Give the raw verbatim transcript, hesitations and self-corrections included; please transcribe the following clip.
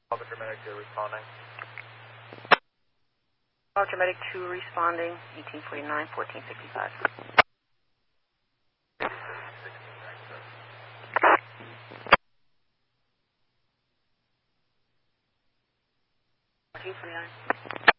Alpha Dramatic two responding. Alpha Dramatic two responding, eighteen forty-nine, fourteen fifty-five. fourteen forty-nine.